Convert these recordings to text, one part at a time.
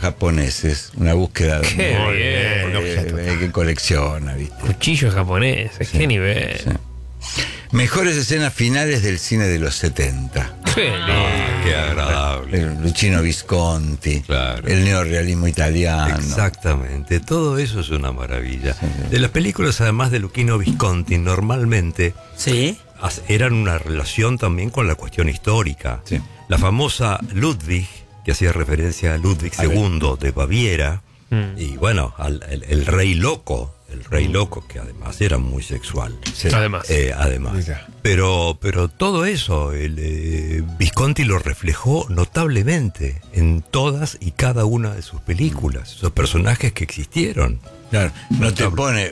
japoneses, una búsqueda Qué bien. que colecciona, ¿viste? Cuchillos japoneses, qué nivel. Sí. Mejores escenas finales del cine de los 70. Qué lindo. Qué agradable. El Luchino Visconti, Claro. el neorrealismo italiano. Exactamente, todo eso es una maravilla. De las películas, además de Luchino Visconti, normalmente Sí. eran una relación también con la cuestión histórica. Sí. La famosa Ludwig, que hacía referencia a Ludwig II de Baviera, y bueno, el rey loco, que además era muy sexual. Sí. Además. Además. Mira. Pero todo eso, Visconti lo reflejó notablemente en todas y cada una de sus películas, esos personajes que existieron. Claro, no te pone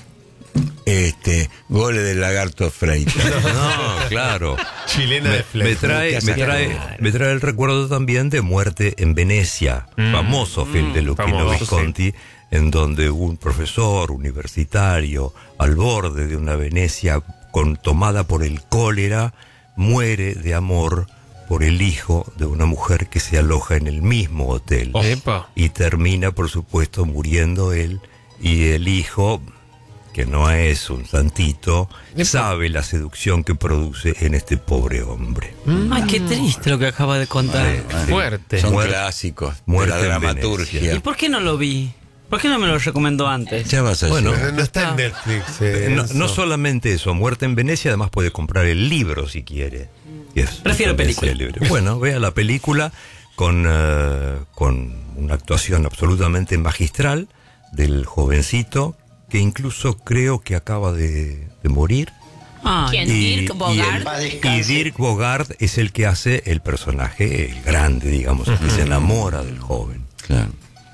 goles del lagarto Freitas. No, claro. Chilena de Me Flex. trae el recuerdo también de Muerte en Venecia, famoso film de Luchino famoso, Visconti, en donde un profesor universitario al borde de una Venecia tomada por el cólera muere de amor por el hijo de una mujer que se aloja en el mismo hotel. Epa. Y termina, por supuesto, muriendo él, y el hijo, que no es un santito, sabe la seducción que produce en este pobre hombre. Ay, qué triste lo que acaba de contar. Fuerte. Son Muerte- clásicos de Muerte la en dramaturgia. ¿Y por qué no lo vi? ¿Por qué no me lo recomendó antes? Ya vas a Bueno, llegar. No está en Netflix. No solamente eso, Muerte en Venecia, además puede comprar el libro si quiere. Prefiero película. Bueno, vea la película con una actuación absolutamente magistral del jovencito, que incluso creo que acaba de morir. Ay, ¿Quién? Dirk Bogarde. Y Dirk Bogarde es el que hace el personaje, el grande, digamos, el que se enamora del joven. Claro.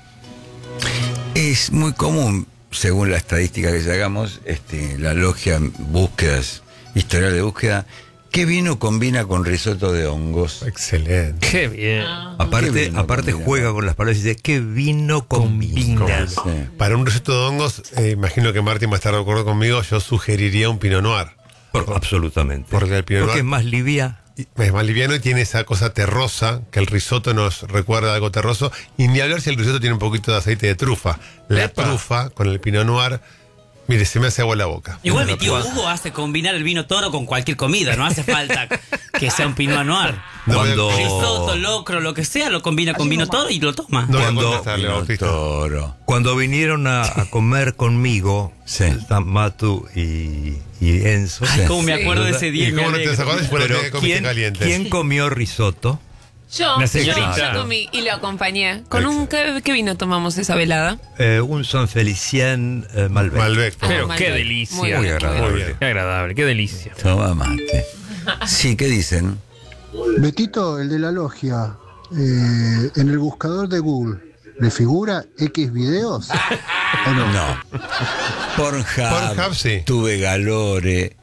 Es muy común, según la estadística que sacamos, la logia búsquedas, historial de búsqueda, ¿qué vino combina con risotto de hongos? Excelente. Qué bien. Aparte, Qué vino aparte combina. juega con las palabras y dice, ¿qué vino combina? Sí. Para un risotto de hongos, imagino que Martín va a estar de acuerdo conmigo, yo sugeriría un Pinot Noir. Absolutamente. Porque el Pinot Porque Noir es más liviana. es más liviano y tiene esa cosa terrosa, que el risotto nos recuerda algo terroso. Y ni hablar si el risotto tiene un poquito de aceite de trufa. La Epa. trufa con el Pinot Noir, mire, se me hace agua la boca. igual mi tío Hugo hace combinar el vino toro con cualquier comida. No hace falta que sea un Pinot Noir. Cuando, Risotto, locro, lo que sea, lo combina con vino toro y lo toma. No voy a Cuando- contestarle, Vino Bautista. toro. cuando vinieron a comer conmigo, Sí. Matu y Enzo. Ay, cómo me acuerdo de ese día. ¿Y me cómo no te alegro. acordás si fue la Pero primera que comiste ¿quién, caliente? ¿quién comió risotto? Yo, La señorita. yo comí y lo acompañé. ¿Con un qué vino tomamos esa velada? Un San Felicien Malbec. Malbec. Pero Malbec. qué Muy delicia. bien, Muy agradable. Muy bien. Qué agradable, qué delicia. Toma mate. Sí, ¿qué dicen? Betito, el de la logia, en el buscador de Google, ¿le figura X videos? ¿O no? No. Pornhub, sí. Tuve Galore,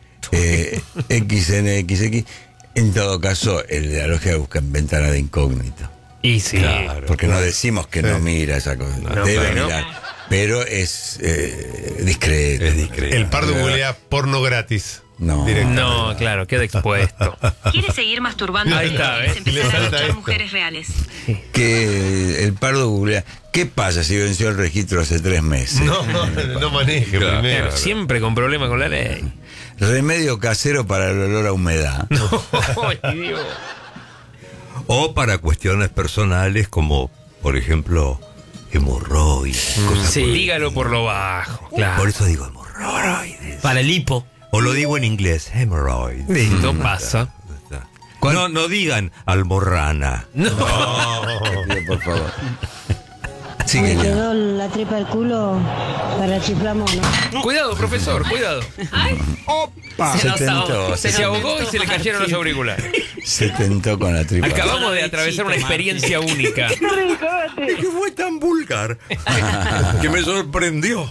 XNXX. En todo caso, el de la logia busca en ventana de incógnito. Y sí. Claro. Porque no decimos que no Sí. mira esa cosa. No, Debe pero no. mirar. Pero es discreto. Es discreto. El pardo googlea porno gratis. No. Directamente. No, claro, queda expuesto. ¿Quieres seguir masturbando? Ahí está, ¿ves? Empezar Le a salta escuchar esto. mujeres reales. Que el pardo googlea. ¿Qué pasa si venció el registro hace 3 meses? No maneje Claro. primero. Claro, siempre con problemas con la ley. Remedio casero para el olor a humedad. Ay, Dios. O para cuestiones personales como, por ejemplo, hemorroides. cosas Sí. por el Dígalo estilo. por lo bajo. Claro. Por eso digo hemorroides. Para el hipo. O lo digo en inglés, hemorrhoids. Listo, pasa. No digan almorrana. Pido, por favor. Sí, Me querida. quedó la tripa del culo para chiflar mono. Cuidado, profesor, cuidado. Se tentó. Se ahogó y se le cayeron los auriculares. Se tentó con la tripa. Acabamos de atravesar una experiencia única. Que fue tan vulgar que me sorprendió.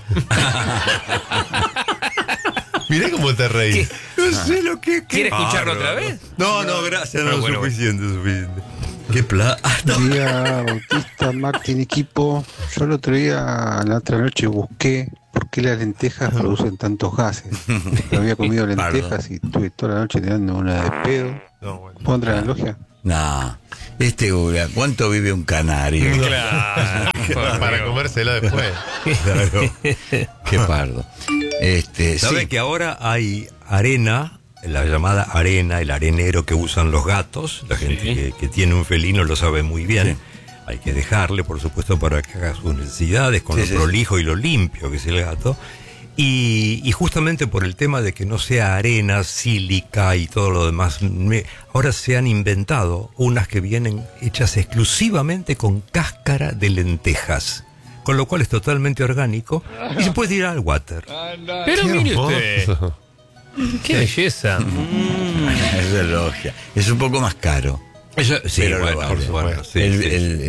Mirá cómo te reís. No sé lo que... ¿Quiere escucharlo otra vez? No, gracias, no, bueno, suficiente. Qué plata. Día Bautista, Martín, equipo. Yo la otra noche busqué por qué las lentejas producen tantos gases. Yo había comido lentejas y estuve toda la noche tirando una de pedo. No, bueno. ¿Puedo entrar en la logia? No. Googlea, ¿cuánto vive un canario? Claro. Para comérselo después. Claro. Qué pardo. ¿Sabe Sí. que ahora hay arena, la llamada arena, el arenero que usan los gatos? La gente que tiene un felino lo sabe muy bien. Sí. Hay que dejarle, por supuesto, para que haga sus necesidades con Sí, lo sí, prolijo y lo limpio que es el gato. Y justamente por el tema de que no sea arena, sílica y todo lo demás, ahora se han inventado unas que vienen hechas exclusivamente con cáscara de lentejas, con lo cual es totalmente orgánico y se puede tirar al water. Pero Qué mire usted. hermoso. Qué belleza. Es de logia. Es un poco más caro. Eso, sí, Pero lo bueno, vale. por supuesto, sí, el, sí.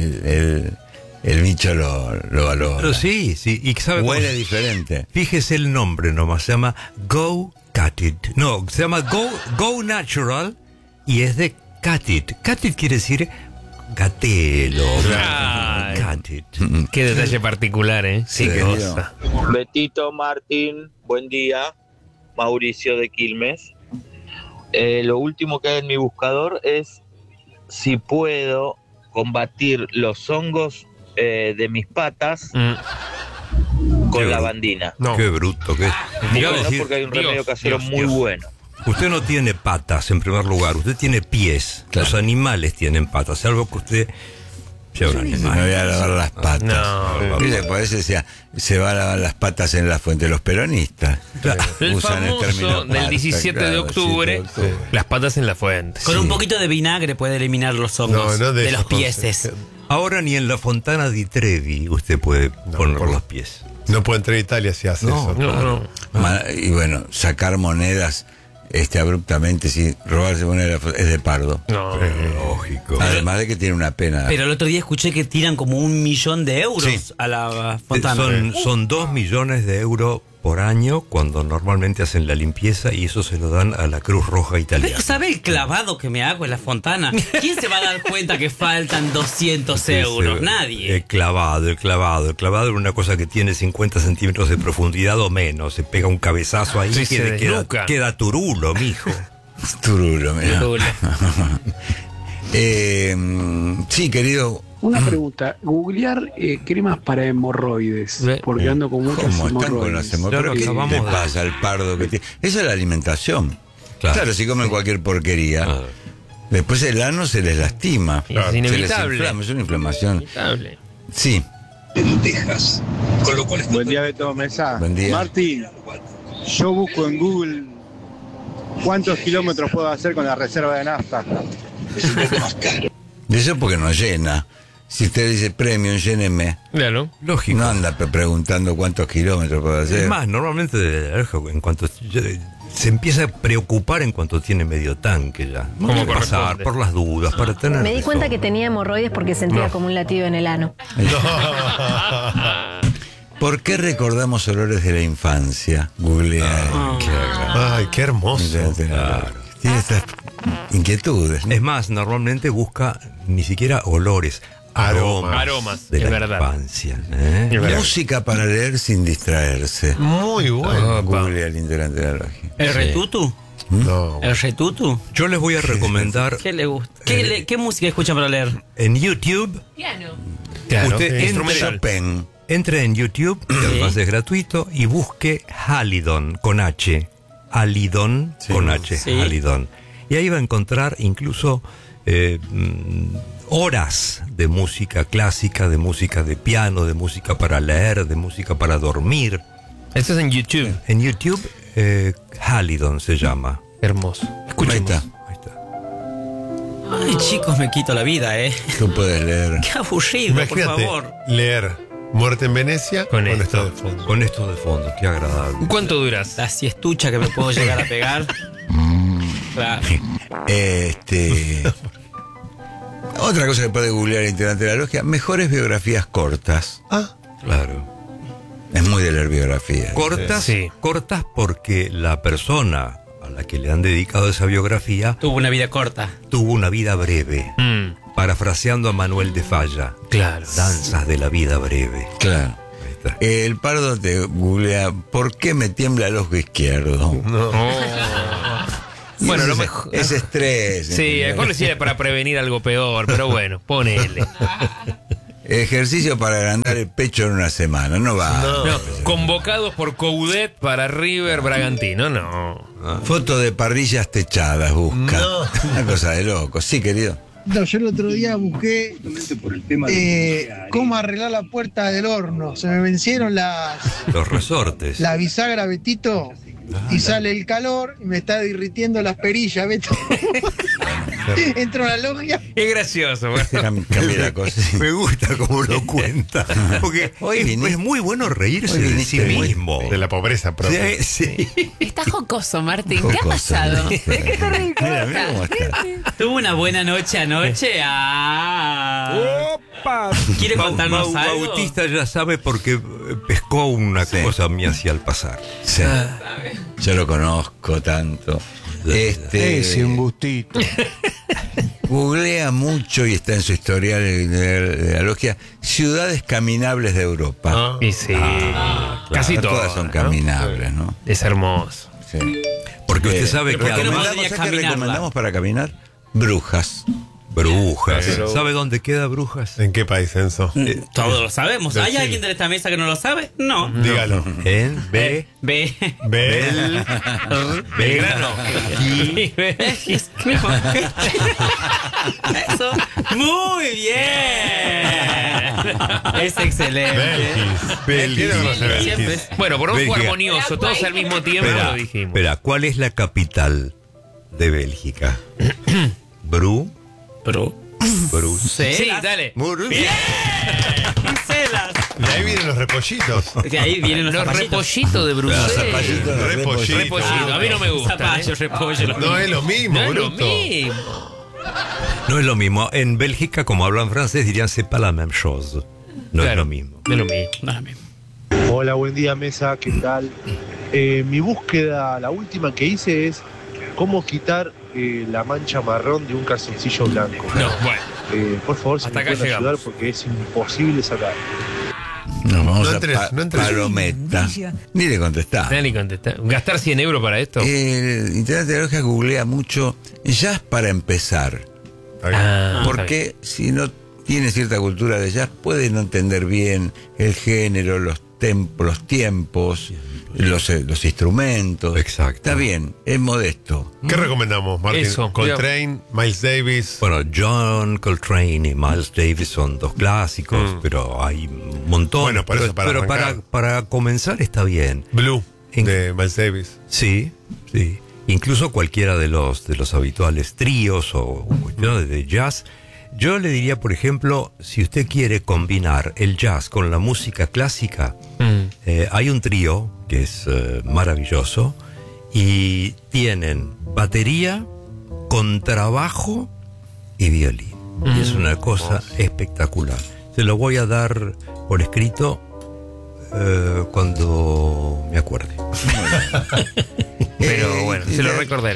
el bicho lo valora. Pero sí, sí. ¿Y sabe cómo Huele se- diferente. Fíjese el nombre nomás, se llama Go Cat It. No, se llama Go Natural y es de Cat It. Cat It quiere decir gatelo. Ay. Cat It. Qué detalle particular, ¿eh? Sí, Qué querido. cosa. Betito, Martín, buen día. Mauricio de Quilmes. Lo último que hay en mi buscador es si puedo combatir los hongos de mis patas con Qué lavandina. No. Qué bruto que es. Digo, Quiero no, decir, porque hay un remedio Dios, casero Dios, muy Dios. bueno. usted no tiene patas en primer lugar, usted tiene pies. Claro. Los animales tienen patas, salvo que usted sea un Me animal. voy a lavar las patas. No. Mire, por eso decía, se va a lavar las patas en la fuente. Los peronistas El usan el término famoso del pata, 17 de claro, octubre, 17 de octubre. las patas en la fuente. Con un poquito de vinagre puede eliminar los hongos No, de esos los pieses. cosas. Ahora ni en la Fontana di Trevi usted puede poner por- los pies. No puede entrar a Italia si hace No, eso. No, no. Y bueno, sacar monedas abruptamente, sí, robarse monedas es de pardo. No. Lógico. Además de que tiene una pena. Pero el otro día escuché que tiran como 1 millón de euros Sí. a la fontana. Son 2 millones de euros por año cuando normalmente hacen la limpieza y eso se lo dan a la Cruz Roja Italiana. Pero ¿sabe el clavado que me hago en la fontana? ¿Quién se va a dar cuenta que faltan 200 euros? Nadie. El clavado es una cosa que tiene 50 centímetros de profundidad o menos. Se pega un cabezazo ahí Sí, y se queda, desnuca. queda turulo, mijo. Turulo, mira. Turulo. Sí, querido. Una pregunta, googlear cremas para hemorroides, porque ando con muchas ¿Cómo están con las hemorroides. hemorroides? Claro, ¿Qué acabamos le de- pasa al pardo que tiene? Esa es la alimentación. Claro, si comen cualquier porquería, Ah. después el ano se les lastima. Y es Se les inevitable. inflama, es una inflamación. Inevitable. Sí, Buen día, Beto Mesa. Buen día. Martín, yo busco en Google cuántos kilómetros puedo hacer con la reserva de nafta. de eso porque no llena. Si usted dice premium, lléneme. Claro. Lógico. No anda preguntando cuántos kilómetros puedo hacer. Es más, normalmente en cuanto se empieza a preocupar en cuanto tiene medio tanque ya. Como Como pasar corresponde. por las dudas, para tener. Me di cuenta que resolver. tenía hemorroides porque sentía como un latido en el ano. ¿Por qué recordamos olores de la infancia? Googlea. Ay, qué hermoso. Tiene estas inquietudes. ¿no? Es más, normalmente busca ni siquiera olores, aromas, Aromas, de es la verdad. infancia. ¿eh? Es verdad. Música para leer sin distraerse. Muy bueno. Googlea el integrante de la logia. ¿El retutu? No. ¿El retutu? Yo les voy a recomendar ¿Qué le gusta? ¿Qué música escuchan para leer? en YouTube. Piano. Claro. Usted Instrumental. Chopin. Entre en YouTube, que además es gratuito, y busque Halidon con H. Halidon con H. Sí. Halidon. Y ahí va a encontrar incluso horas de música clásica, de música de piano, de música para leer, de música para dormir. Esto es en YouTube. En YouTube, Halidon se llama. Hermoso. Ahí Escuchemos. está. Ahí está. Ay, chicos, me quito la vida, ¿eh? Tú puedes leer. Qué aburrido, por Imagínate favor. leer Muerte en Venecia Con esto. esto de fondo. Con esto de fondo, qué agradable. ¿Cuánto duras? La siestucha que me puedo llegar a pegar. Claro. Otra cosa que puede googlear el integrante de la logia, mejores biografías cortas. Ah, Claro. Es muy de leer biografías. Cortas, Sí. cortas porque la persona a la que le han dedicado esa biografía Tuvo una vida corta. tuvo una vida breve. Parafraseando a Manuel de Falla. Claro. Danzas de la vida breve. Claro. Ahí está. El pardo te googlea, ¿por qué me tiembla el ojo izquierdo? Bueno, lo Ese- mejor. Es estrés. Sí, a lo mejor le sirve para prevenir algo peor, pero bueno, ponele. ejercicio para agrandar el pecho en una semana. No va. No, convocados por Coudet para River Bragantino, no. Foto de parrillas techadas busca. Una cosa de loco. Sí, querido. No, yo el otro día busqué cómo arreglar la puerta del horno. Se me vencieron los resortes. La bisagra, Betito, y sale el calor y me está derritiendo las perillas, Beto. Entro a la logia. Es gracioso. Cambié la cosa. Me gusta cómo lo cuenta. Porque es muy bueno reírse de sí mismo. De la pobreza propia. Sí. Está jocoso, Martín. ¿Qué ha pasado? ¿De qué te reíste? Tuvo una buena noche anoche. ¡Opa! ¿Quiere contarnos algo? Bautista ya sabe porque pescó una cosa mía hacia el pasar. Sí. Yo lo conozco tanto. Ese embustito. Googlea mucho y está en su historial de la logia ciudades caminables de Europa. Y sí. Casi todas son caminables, ¿no? Es hermoso. Sí. Porque usted sabe que ¿qué recomendamos para caminar? Brujas. Brujas. ¿Sabe dónde queda Brujas? ¿En qué país, Enzo? Todos lo sabemos. ¿Hay alguien de esta mesa que no lo sabe? No. Dígalo. En Belgrano. Eso. Muy bien. Es excelente. Belgis. Bueno, por un Bélgica. armonioso, todos al mismo tiempo lo dijimos. Espera, ¿cuál es la capital de Bélgica? Bruselas. Sí, dale. Bien. Bruselas. Y ahí vienen los repollitos. Que ahí vienen los repollitos de Bruselas. Repollito. A mí no me gusta. Zapallo, repollo. No es lo mismo, No es lo bruto. mismo. No es lo mismo. En Bélgica, como hablan francés, dirían c'est pas la même chose. No es Claro, lo mismo. No es lo mismo. No es lo mismo. Hola, buen día, mesa, ¿qué tal? Mi búsqueda, la última que hice es cómo quitar la mancha marrón de un calzoncillo blanco. No, bueno. Por favor, si Hasta me acá pueden ayudar llegamos. porque es imposible sacar. Nos vamos No entres, no entres. Palometa. Ni le contestá. Ni contestar. ¿Gastar 100 euros para esto? El Internet de la Logia googlea mucho jazz para empezar. Porque si no tiene cierta cultura de jazz, puede no entender bien el género, los tiempos, los instrumentos. Exacto. Está bien, es modesto. ¿Qué recomendamos, Martín? Eso, Coltrane, Miles Davis. Bueno, John Coltrane y Miles Davis son dos clásicos, pero hay un montón. Bueno, por eso, pero arrancar. para comenzar está bien. Blue, de Miles Davis. Sí. Incluso cualquiera de los habituales tríos o cuestiones de jazz. Yo le diría, por ejemplo, si usted quiere combinar el jazz con la música clásica, hay un trío que es maravilloso y tienen batería, contrabajo y violín. Es una cosa espectacular. Se lo voy a dar por escrito cuando me acuerde. Pero bueno, se lo recordaré.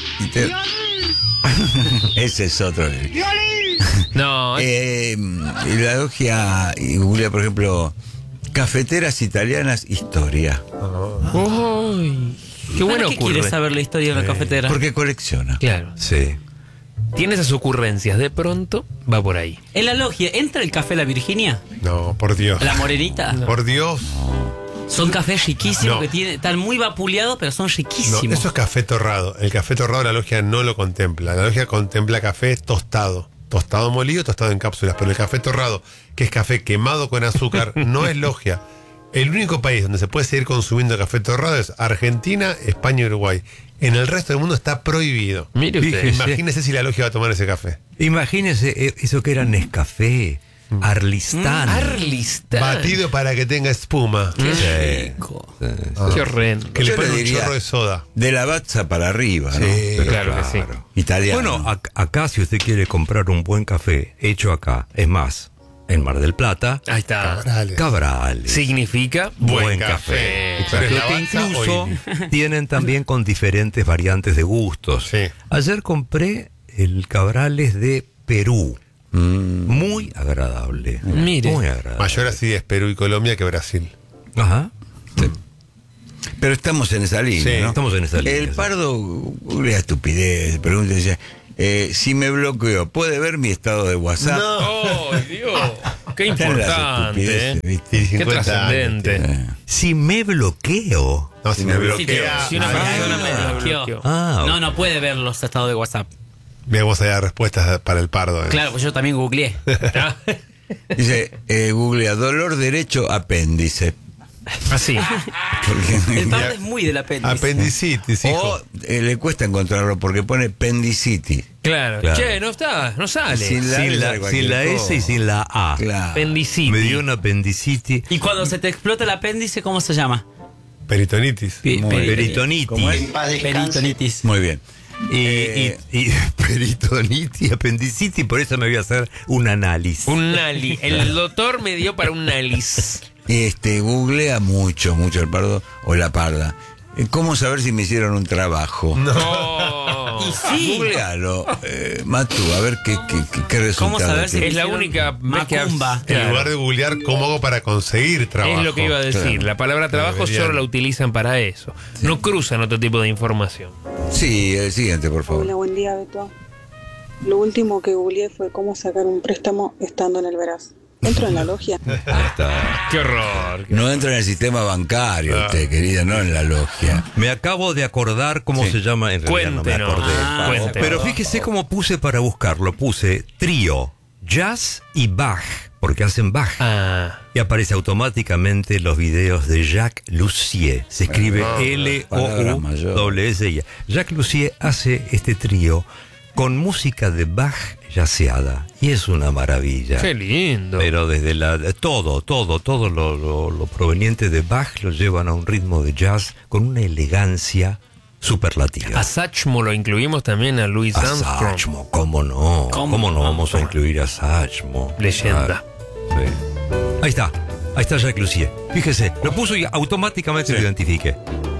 Ese es otro. No. La logia googlea, por ejemplo, cafeteras italianas, historia. Uy, qué bueno ¿Para qué ocurre. quiere saber la historia de la cafetera? Porque colecciona. Claro. Sí. Tiene esas ocurrencias, de pronto va por ahí. ¿En la logia entra el café La Virginia? No, por Dios. ¿La morenita? Por Dios. Son cafés riquísimos No. que están muy vapuleados, pero son riquísimos. No, eso es café torrado. El café torrado la logia no lo contempla. La logia contempla café tostado. Tostado molido, tostado en cápsulas. Pero el café torrado, que es café quemado con azúcar, no es logia. El único país donde se puede seguir consumiendo café torrado es Argentina, España y Uruguay. En el resto del mundo está prohibido. Mire usted. Imagínese si la logia va a tomar ese café. Imagínese eso que era Nescafé, Arlistán. Arlistán. Batido para que tenga espuma. Qué rico. Qué horrendo. Que le Yo ponen le un diría chorro de soda. De la Batza para arriba, ¿no? Sí, Pero claro que sí. Italiano. Bueno, acá si usted quiere comprar un buen café hecho acá, es más, en Mar del Plata, Ahí está. Cabrales. Significa Buen café. Pero es Exacto, la que Batza incluso o tienen también con diferentes variantes de gustos. Sí. Ayer compré el Cabrales de Perú. Muy agradable. Mire. Muy agradable. Mayor acidez Perú y Colombia que Brasil. Ajá. Pero estamos en esa línea, Sí, ¿no? estamos en esa línea, El sí. pardo googlea estupidez, pregunta, dice, si me bloqueo, ¿puede ver mi estado de WhatsApp? ¡Oh, Dios! Qué importante, qué trascendente. Si me bloqueo. No, si me bloquea. Si una persona me bloqueó. No puede ver los estados de WhatsApp. Veamos allá respuestas para el pardo. Claro, pues yo también googleé. Dice, googlea, dolor derecho, apéndice. Así. El pardo es muy del apéndice. Apendicitis, hijo. O le cuesta encontrarlo porque pone pendicitis. Claro. Che, no sale. Sin la S y sin la A. Claro. Apendicitis. Me dio una apendicitis. Y cuando se te explota el apéndice, ¿cómo se llama? Peritonitis. Peritonitis. ¿Cómo es? Peritonitis. Muy bien. Y peritonitis, apendicitis, por eso me voy a hacer un análisis. Un nali. El doctor me dio para un nalis. Googlea mucho el pardo o la parda. ¿Cómo saber si me hicieron un trabajo? No. Y sí. Googlealo, Matu, a ver qué resultado. ¿Cómo saber si es la única macumba? En lugar de googlear cómo hago para conseguir trabajo. Es lo que iba a decir. Claro. La palabra trabajo solo la utilizan para eso. Sí. No cruzan otro tipo de información. Sí, el siguiente, por favor. Hola, buen día, Beto. Lo último que googleé fue cómo sacar un préstamo estando en el Veraz. ¿Entro en la logia? Qué horror. No entra en el sistema bancario, usted, querida, no en la logia. Me acabo de acordar cómo se llama, en realidad no me acordé. Cuéntenos. Pero fíjese cómo puse para buscarlo. Puse trío, jazz y Bach, porque hacen Bach. Y aparece automáticamente los videos de Jacques Lussier. Se escribe L-O-U-S-I. Jacques Lussier hace este trío con música de Bach yaceada. Y es una maravilla. Qué lindo. Pero desde todo lo proveniente de Bach lo llevan a un ritmo de jazz con una elegancia superlativa. A Satchmo lo incluimos también, a Louis Armstrong. Satchmo, ¿cómo no? ¿Cómo no vamos a incluir a Satchmo? Leyenda. Sí. Ahí está Jacques Lussier. Fíjese, lo puso y automáticamente lo identifiqué.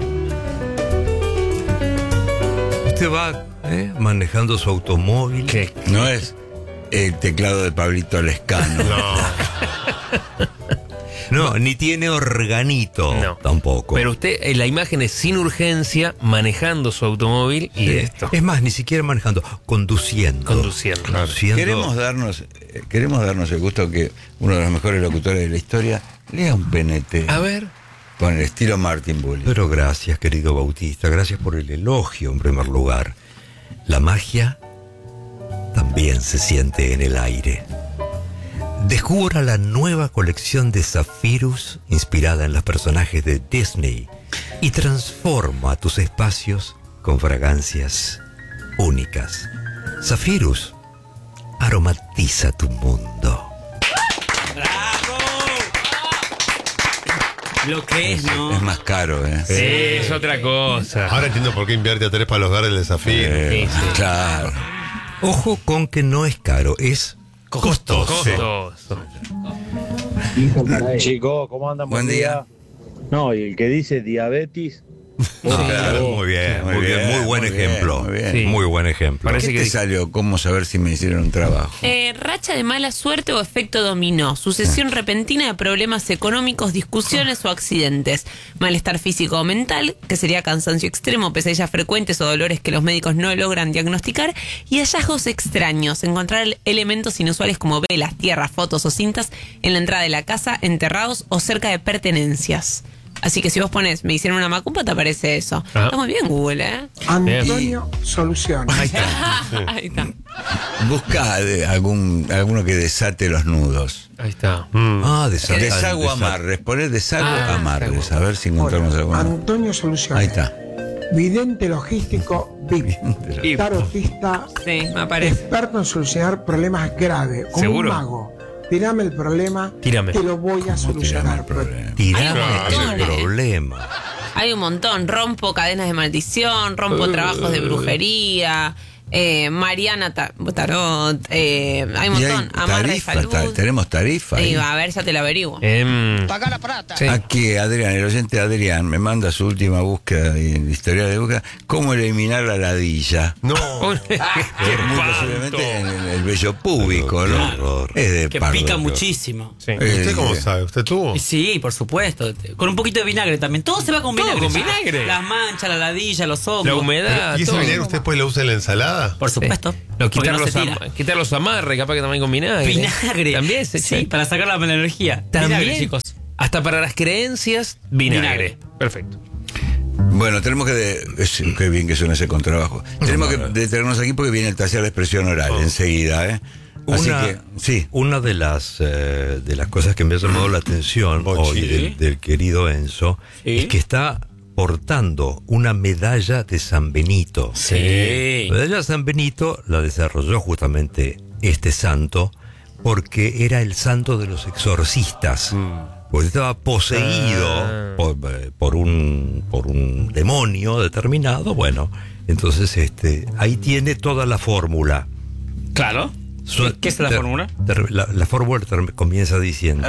Usted va manejando su automóvil. ¿Qué? No es el teclado de Pablito Lescano. No, ni tiene organito. No. Tampoco. Pero usted, la imagen es sin urgencia, manejando su automóvil y esto. Es más, ni siquiera manejando, conduciendo. Queremos darnos el gusto que uno de los mejores locutores de la historia lea un PNT. A ver. Con el estilo Martin Bully. Pero gracias, querido Bautista, gracias por el elogio en primer lugar. La magia también se siente en el aire. Descubra la nueva colección de Zephyrus inspirada en los personajes de Disney y transforma tus espacios con fragancias únicas. Zephyrus aromatiza tu mundo. Lo que es, ¿no? Es más caro, ¿eh? Sí, es otra cosa. Ahora entiendo por qué invierte a 3 palos verdes el Zafiro. Sí. Claro. Ojo con que no es caro, es costoso. Chicos, ¿cómo andan? Buen día. No, y el que dice diabetes. Muy bien, muy buen ejemplo. Muy bien. Sí. Muy buen ejemplo. Parece ¿Qué te salió? ¿Cómo saber si me hicieron un trabajo? Racha de mala suerte o efecto dominó. Sucesión repentina de problemas económicos, discusiones o accidentes. Malestar físico o mental, que sería cansancio extremo, pesadillas frecuentes o dolores que los médicos no logran diagnosticar. Y hallazgos extraños. Encontrar elementos inusuales como velas, tierra, fotos o cintas en la entrada de la casa, enterrados o cerca de pertenencias. Así que si vos pones, me hicieron una macumba, te aparece eso. Está muy bien Google, ¿eh? Antonio Soluciones. Ahí está. Ahí está. Busca alguno que desate los nudos. Ahí está. Deshago amarres. Poner deshago amarres. A ver si encontramos alguno. Antonio Soluciones. Ahí está. Vidente logístico VIP. Tarotista. Sí, me aparece. Experto en solucionar problemas graves. Como ¿Seguro? un mago. Tirame el problema. Tírame. Te lo voy a solucionar. Tirame montón, el problema. Hay un montón. Rompo cadenas de maldición, rompo trabajos de brujería, Mariana Tarot, hay un montón. Amarra y salud. Tenemos tarifa. Sí, a ver, ya te lo averiguo. Paga la plata. Sí. Aquí Adrián, el oyente Adrián, me manda su última búsqueda en historial de búsqueda. ¿Cómo eliminar la ladilla? No. Muy posiblemente en el vello púbico, ¿no? Es de Que pardo, pica creo. muchísimo. Sí. ¿Usted cómo sabe? ¿Usted tuvo? Y sí, por supuesto. Con un poquito de vinagre también. Todo se va con vinagre. con vinagre. Las manchas, la ladilla, los hongos. La humedad. ¿Y ese todo. vinagre usted después lo usa en la ensalada? Por supuesto. No, Porque quitar, no se quitar los amarres, capaz que también con vinagre. Vinagre. También se Sí, para sacar la energía. También, Vinagre, chicos. Hasta para las creencias, vinagre. Perfecto. Bueno, tenemos que... qué bien que suena ese contrabajo. Tenemos que detenernos aquí porque viene el taller de expresión oral enseguida, ¿eh? Así que, sí. Una de las cosas que me ha llamado la atención hoy del querido Enzo es que está portando una medalla de San Benito. Sí. La medalla de San Benito la desarrolló justamente este santo porque era el santo de los exorcistas. Porque estaba poseído por un demonio determinado. Bueno, entonces ahí tiene toda la fórmula. Claro. ¿Qué es la fórmula? La fórmula comienza diciendo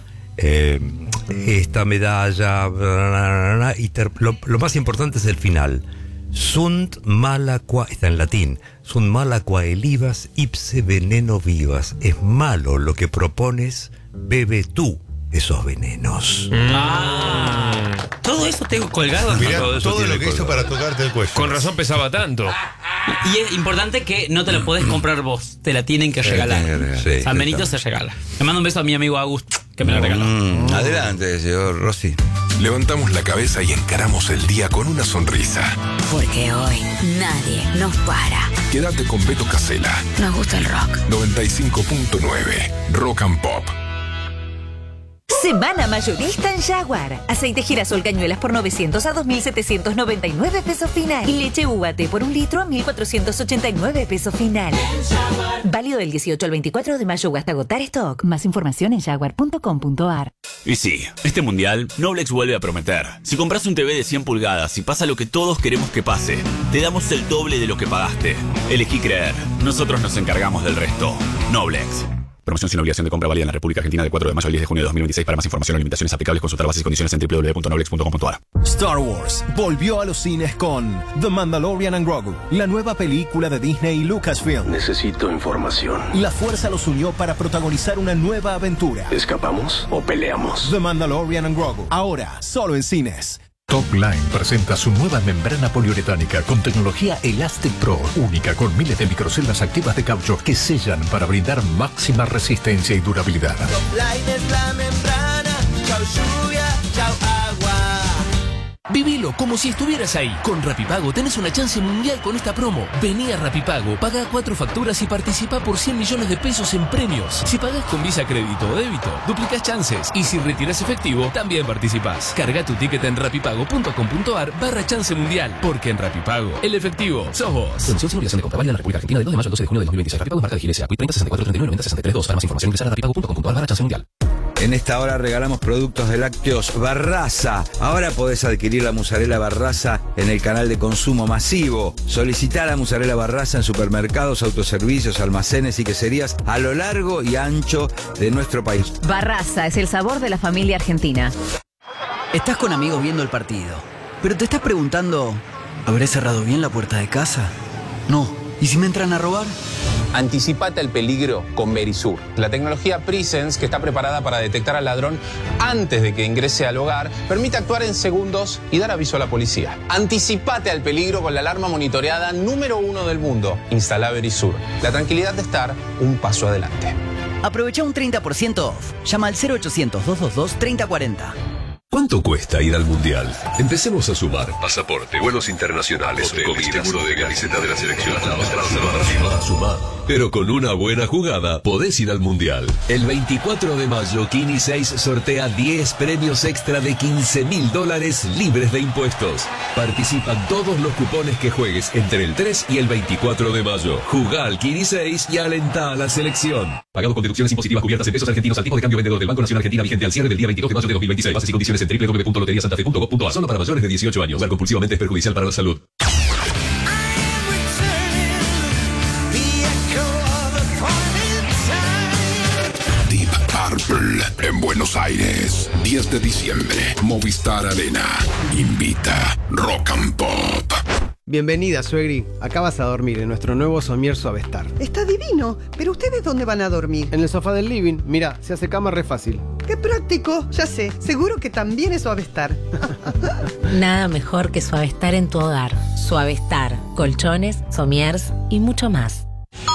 esta medalla y lo más importante es el final. Sunt mala qua, está en latín, sunt mala qua elivas ipse veneno vivas. Es malo lo que propones, bebe tú esos venenos. Todo eso tengo colgado. Mirá, todo lo que hizo para tocarte el cuello. Con razón pesaba tanto. Y es importante que no te lo podés comprar vos, te la tienen que regalar. Sí, San Benito se regala. Le mando un beso a mi amigo Agus, que me la regaló. Adelante, señor Rossi. Levantamos la cabeza y encaramos el día con una sonrisa. Porque hoy nadie nos para. Quédate con Beto Casella. Nos gusta el rock. 95.9 Rock and Pop. Semana mayorista en Jaguar. Aceite girasol cañuelas por 900 a 2.799 pesos final. Y leche UAT por 1 litro a 1.489 pesos final. Válido del 18 al 24 de mayo o hasta agotar stock. Más información en jaguar.com.ar. Y sí, este mundial, Noblex vuelve a prometer. Si compras un TV de 100 pulgadas y pasa lo que todos queremos que pase, te damos el doble de lo que pagaste. Elegí creer. Nosotros nos encargamos del resto. Noblex. Promoción sin obligación de compra válida en la República Argentina del 4 de mayo al 10 de junio de 2026. Para más información o limitaciones aplicables, consultar bases y condiciones en www.noblex.com.ar. Star Wars volvió a los cines con The Mandalorian and Grogu, la nueva película de Disney y Lucasfilm. Necesito información. La fuerza los unió para protagonizar una nueva aventura. ¿Escapamos o peleamos? The Mandalorian and Grogu, ahora solo en cines. Topline presenta su nueva membrana poliuretánica con tecnología Elastic Pro, única con miles de microceldas activas de caucho que sellan para brindar máxima resistencia y durabilidad. Topline es la membrana, chau lluvia, chau agua. Vivilo como si estuvieras ahí. Con Rapipago tenés una chance mundial con esta promo. Vení a Rapipago, paga 4 facturas y participa por 100 millones de pesos en premios. Si pagás con Visa, crédito o débito, duplicás chances. Y si retirás efectivo, también participás. Carga tu ticket en rapipago.com.ar/chance mundial. Porque en Rapipago, el efectivo sos vos. Condición sin obligación de compra válida en la República Argentina del 2 de mayo al 12 de junio de 2026. Rapipago es marca de GLSA. 30 64 39 90 63 2. Para más información ingresar a rapipago.com.ar/chance mundial. En esta hora regalamos productos de lácteos Barraza. Ahora podés adquirir la mozzarella Barraza en el canal de consumo masivo. Solicitá la mozzarella Barraza en supermercados, autoservicios, almacenes y queserías a lo largo y ancho de nuestro país. Barraza es el sabor de la familia argentina. Estás con amigos viendo el partido, pero te estás preguntando, ¿habré cerrado bien la puerta de casa? No. ¿Y si me entran a robar? Anticipate al peligro con Verisur, la tecnología Presence que está preparada para detectar al ladrón antes de que ingrese al hogar, permite actuar en segundos y dar aviso a la policía. Anticipate al peligro con la alarma monitoreada número 1 del mundo. Instala Verisur, la tranquilidad de estar un paso adelante. Aprovecha un 30% off. Llama al 0800-222-3040. ¿Cuánto cuesta ir al Mundial? Empecemos a sumar. Pasaporte, vuelos internacionales, comidas, seguro de camiseta de la selección. Sumar. Pero con una buena jugada podés ir al Mundial. El 24 de mayo, Kini 6 sortea 10 premios extra de $15.000 libres de impuestos. Participan todos los cupones que juegues entre el 3 y el 24 de mayo. Jugá al Kini 6 y alentá a la selección. Pagado con deducciones impositivas cubiertas en pesos argentinos al tipo de cambio vendedor del Banco Nacional Argentina vigente al cierre del día 22 de mayo de 2026. Bases y condiciones en www.loteriasantafe.gov.ar. Solo para mayores de 18 años. Jugar compulsivamente es perjudicial para la salud. Deep Purple en Buenos Aires. 10 de diciembre. Movistar Arena. Invita Rock and Pop. Bienvenida, suegri. Acá vas a dormir en nuestro nuevo somier Suavestar. Está divino, pero ¿ustedes dónde van a dormir? En el sofá del living. Mira, se hace cama re fácil. ¡Qué práctico! Ya sé, seguro que también es Suavestar. Nada mejor que Suavestar en tu hogar. Suavestar, colchones, somiers y mucho más.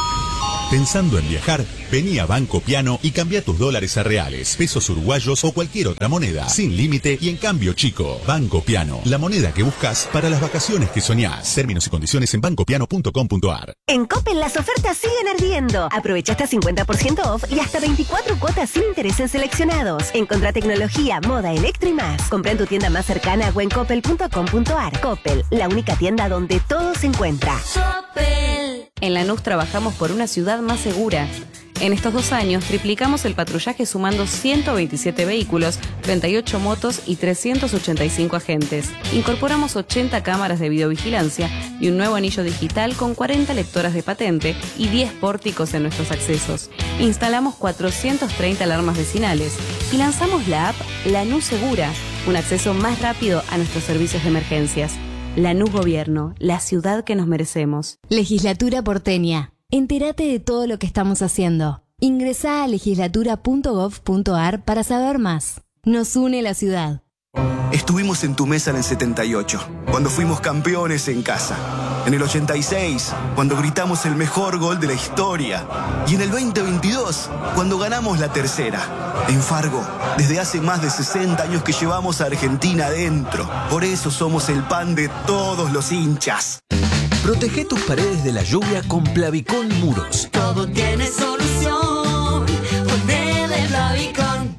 Pensando en viajar, vení a Banco Piano y cambia tus dólares a reales, pesos uruguayos o cualquier otra moneda, sin límite y en cambio chico. Banco Piano, la moneda que buscas para las vacaciones que soñás. Términos y condiciones en bancopiano.com.ar. En Coppel las ofertas siguen ardiendo. Aprovecha hasta 50% off y hasta 24 cuotas sin intereses seleccionados. Encontrá tecnología, moda, electro y más. Compra en tu tienda más cercana o en coppel.com.ar. Coppel, la única tienda donde todo se encuentra. Coppel. En Lanús trabajamos por una ciudad más segura. En estos 2 años triplicamos el patrullaje sumando 127 vehículos, 38 motos y 385 agentes. Incorporamos 80 cámaras de videovigilancia y un nuevo anillo digital con 40 lectoras de patente y 10 pórticos en nuestros accesos. Instalamos 430 alarmas vecinales y lanzamos la app Lanús Segura, un acceso más rápido a nuestros servicios de emergencias. Lanús Gobierno, la ciudad que nos merecemos. Legislatura porteña. Entérate de todo lo que estamos haciendo. Ingresá a legislatura.gov.ar para saber más. Nos une la ciudad. Estuvimos en tu mesa en el 78, cuando fuimos campeones en casa. En el 86, cuando gritamos el mejor gol de la historia. Y en el 2022, cuando ganamos la tercera. En Fargo, desde hace más de 60 años que llevamos a Argentina adentro. Por eso somos el pan de todos los hinchas. Protege tus paredes de la lluvia con Plavicón Muros. Todo tiene solución. Ponele Plavicón.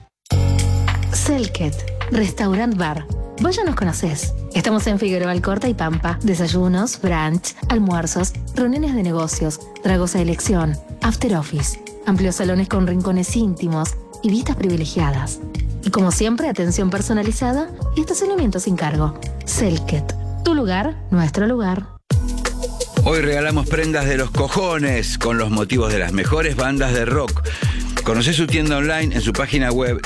Selket, Restaurant Bar. Vos ya nos conocés. Estamos en Figueroa Alcorta y Pampa. Desayunos, brunch, almuerzos, reuniones de negocios, tragos a elección, after office, amplios salones con rincones íntimos y vistas privilegiadas. Y como siempre, atención personalizada y estacionamiento sin cargo. Selket, tu lugar, nuestro lugar. Hoy regalamos prendas de los cojones con los motivos de las mejores bandas de rock. Conocé su tienda online en su página web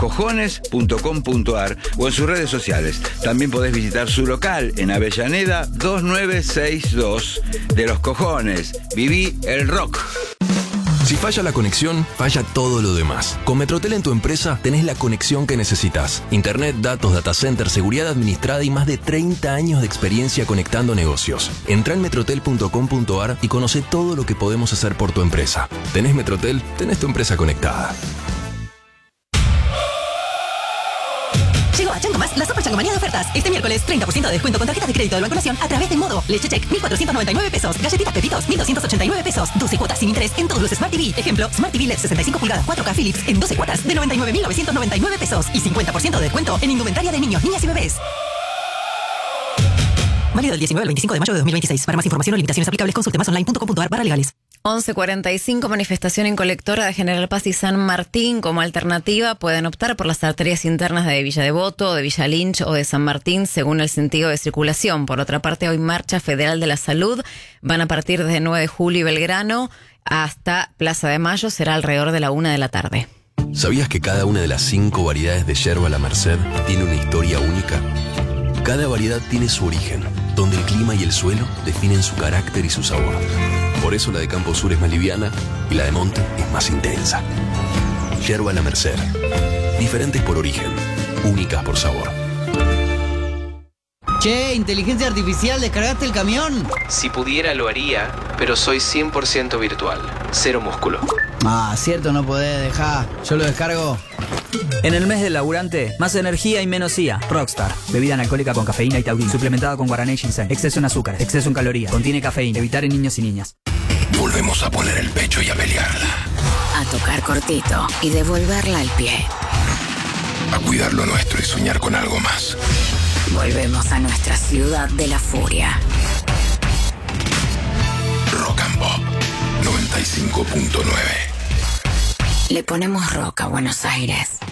deloscojones.com.ar o en sus redes sociales. También podés visitar su local en Avellaneda 2962. De los Cojones, viví el rock. Si falla la conexión, falla todo lo demás. Con Metrotel en tu empresa tenés la conexión que necesitas. Internet, datos, data center, seguridad administrada y más de 30 años de experiencia conectando negocios. Entrá en metrotel.com.ar y conoce todo lo que podemos hacer por tu empresa. ¿Tenés Metrotel? Tenés tu empresa conectada. Llegó a Chango Más la Super Changomanía de ofertas. Este miércoles, 30% de descuento con tarjetas de crédito de Banco Nación a través de Modo. Leche Check, 1.499 pesos. Galletitas Pepitos, 1.289 pesos. 12 cuotas sin interés en todos los Smart TV. Ejemplo, Smart TV LED 65 pulgadas 4K Philips en 12 cuotas de 99.999 pesos. Y 50% de descuento en indumentaria de niños, niñas y bebés. Válido del 19 al 25 de mayo de 2026. Para más información o limitaciones aplicables, consulte masonline.com.ar/legales. 11:45, manifestación en Colectora de General Paz y San Martín. Como alternativa pueden optar por las arterias internas de Villa Devoto, de Villa Lynch o de San Martín según el sentido de circulación. Por otra parte, hoy Marcha Federal de la Salud. Van a partir desde 9 de julio y Belgrano hasta Plaza de Mayo. Será alrededor de la 1 de la tarde. ¿Sabías que cada una de las 5 variedades de yerba La Merced tiene una historia única? Cada variedad tiene su origen, donde el clima y el suelo definen su carácter y su sabor. Por eso la de Campo Sur es más liviana y la de Monte es más intensa. Yerba La Merced. Diferentes por origen, únicas por sabor. Che, inteligencia artificial, ¿descargaste el camión? Si pudiera lo haría, pero soy 100% virtual. Cero músculo. Ah, cierto, no podés dejar. Yo lo descargo. En el mes del laburante, más energía y menos IA. Rockstar. Bebida analcohólica con cafeína y taurina. Suplementada con guaraná y ginseng. Exceso en azúcar. Exceso en calorías. Contiene cafeína. Evitar en niños y niñas. Volvemos a poner el pecho y a pelearla. A tocar cortito y devolverla al pie. A cuidar lo nuestro y soñar con algo más. Volvemos a nuestra ciudad de la furia. Rock and Pop 95.9. Le ponemos rock a Buenos Aires.